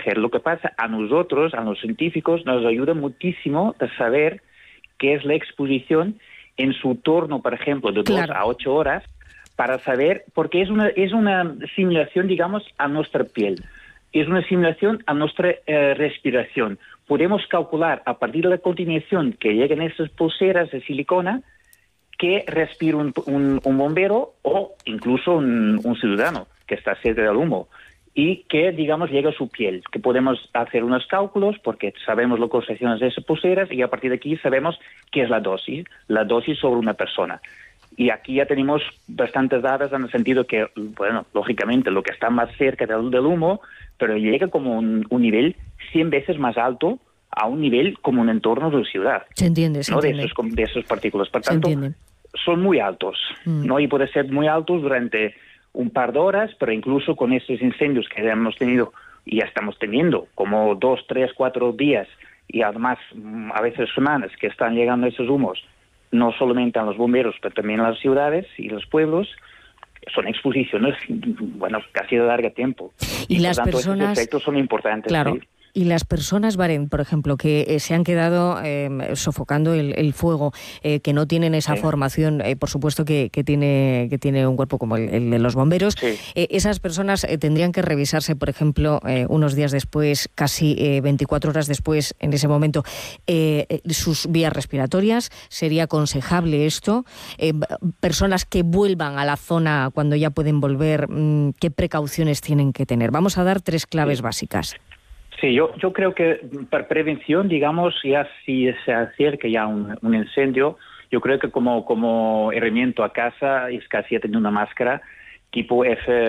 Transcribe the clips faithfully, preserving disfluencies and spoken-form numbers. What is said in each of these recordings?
proteger. Lo que pasa a nosotros, a los científicos, nos ayuda muchísimo a saber qué es la exposición en su torno, por ejemplo, de claro. dos a ocho horas, para saber, porque es una, es una simulación, digamos, a nuestra piel. Es una simulación a nuestra eh, respiración. Podemos calcular a partir de la continuación que llegan esas pulseras de silicona que respira un, un, un bombero o incluso un, un ciudadano que está cerca del humo y que, digamos, llega a su piel, que podemos hacer unos cálculos porque sabemos las concentraciones de esas pulseras y a partir de aquí sabemos qué es la dosis, la dosis sobre una persona. Y aquí ya tenemos bastantes datos en el sentido que, bueno, lógicamente lo que está más cerca del, del humo, pero llega como un, un nivel cien veces más alto a un nivel como un entorno de ciudad. Se entiende, se ¿no? entiende. De esos, de esos partículas. Por se tanto, entiende. son muy altos, mm. ¿no? Y puede ser muy altos durante un par de horas, pero incluso con estos incendios que hemos tenido y ya estamos teniendo, como dos, tres, cuatro días y además a veces semanas que están llegando esos humos, no solamente a los bomberos, pero también a las ciudades y los pueblos, son exposiciones, bueno, casi de largo tiempo. Y, y las por tanto, personas... esos efectos son importantes. Claro. ¿sí? Y las personas, Baren, por ejemplo, que eh, se han quedado eh, sofocando el, el fuego, eh, que no tienen esa sí. formación, eh, por supuesto que, que tiene que tiene un cuerpo como el, el de los bomberos, sí. eh, esas personas eh, tendrían que revisarse, por ejemplo, eh, unos días después, casi eh, veinticuatro horas después, en ese momento, eh, sus vías respiratorias. ¿Sería aconsejable esto? Eh, personas que vuelvan a la zona cuando ya pueden volver, ¿qué precauciones tienen que tener? Vamos a dar tres claves sí. básicas. Sí, yo, yo creo que para prevención, digamos, ya si se acerca ya un, un incendio, yo creo que como, como herramienta a casa es casi tener una máscara tipo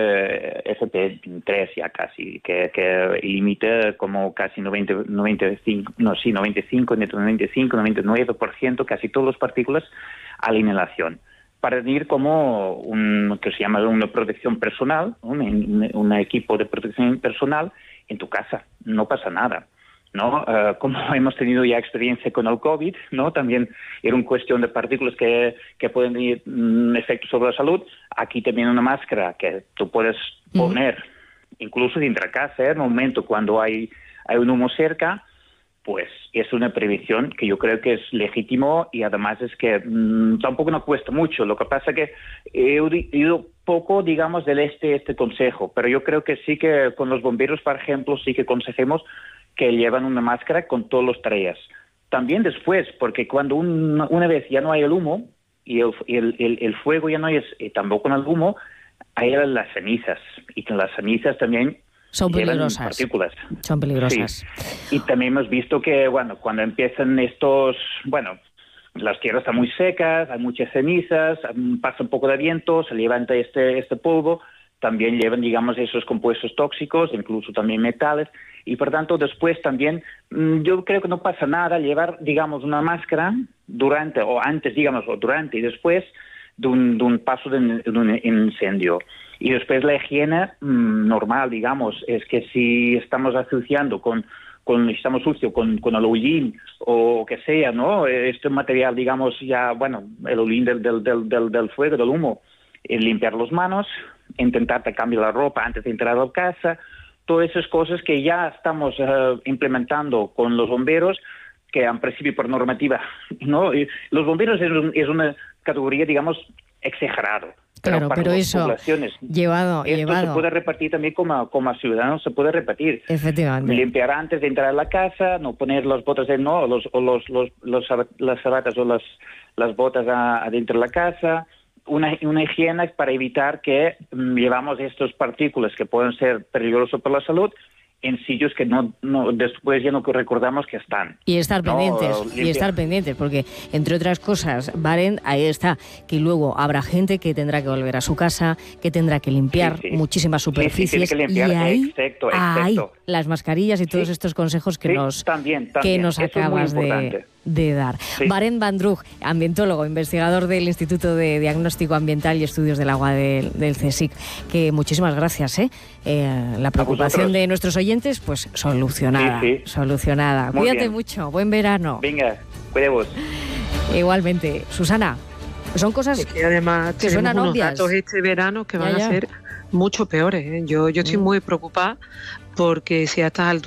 F, F P tres ya casi, que, que limita como casi noventa, noventa y cinco, no, sí, noventa y cinco, noventa y cinco, noventa y nueve por ciento, casi todas las partículas a la inhalación. Para tener como un que se llama una protección personal, un, un equipo de protección personal en tu casa, no pasa nada, ¿no? Uh, como hemos tenido ya experiencia con el COVID, ¿no? También era una cuestión de partículas que, que pueden tener un efecto sobre la salud. Aquí también una máscara que tú puedes poner, mm. incluso dentro de casa, ¿eh? En un momento cuando hay, hay un humo cerca, pues es una prevención que yo creo que es legítimo y además es que mmm, tampoco nos cuesta mucho. Lo que pasa es que he oído poco, digamos, del este este consejo, pero yo creo que sí que con los bomberos, por ejemplo, sí que aconsejemos que llevan una máscara con todas las tareas. También después, porque cuando un, una vez ya no hay el humo y el, el, el, el fuego ya no es y tampoco en el humo, hay las cenizas y con las cenizas también son peligrosas. Partículas. Son peligrosas. Sí. Y también hemos visto que, bueno, cuando empiezan estos, bueno, las tierras están muy secas, hay muchas cenizas, pasa un poco de viento, se levanta este, este polvo, también llevan, digamos, esos compuestos tóxicos, incluso también metales, y por tanto después también, yo creo que no pasa nada llevar, digamos, una máscara durante, o antes, digamos, o durante y después de un, de un paso de un, de un incendio. Y después la higiene mmm, normal, digamos, es que si estamos asociando con, con estamos sucios con, con el hollín o que sea, ¿no? Este material, digamos, ya, bueno, el hollín del, del, del, del, del fuego, del humo, el limpiar las manos, intentar cambiar la ropa antes de entrar a la casa, todas esas cosas que ya estamos uh, implementando con los bomberos, que han principio por normativa, ¿no? Y los bomberos es, un, es una categoría, digamos, exagerado. Claro, pero, pero eso llevado, esto llevado. se puede repartir también como, como ciudadanos, se puede repartir. Efectivamente. Limpiar antes de entrar a la casa, no poner las botas de no, los, o los, los, los, las zapatas o las, las botas adentro de la casa. Una, una higiene para evitar que um, llevamos estas partículas que pueden ser peligrosas para la salud en sitios que no, no después ya no recordamos que están. Y estar ¿no? pendientes, Limpia. y estar pendientes, porque entre otras cosas, Baren, ahí está, que luego habrá gente que tendrá que volver a su casa, que tendrá que limpiar sí, sí. muchísimas superficies, sí, sí, tiene que limpiar. Y ahí, exacto, ahí exacto. las mascarillas y todos sí. estos consejos que sí, nos, también, también. Que nos acabas de, de dar. Sí. Baren Van Drug, ambientólogo, investigador del Instituto de Diagnóstico Ambiental y Estudios del Agua del, del CSIC, que muchísimas gracias, ¿eh? Eh, la preocupación de nuestros oyentes, pues solucionada, sí, sí. solucionada. Muy Cuídate bien. mucho, buen verano. Venga, cuidemos. Igualmente. Susana, son cosas que además que suenan unos obvias. Datos este verano que van ya, ya. a ser mucho peores, ¿eh? Yo, yo estoy mm. muy preocupada porque si a estas alturas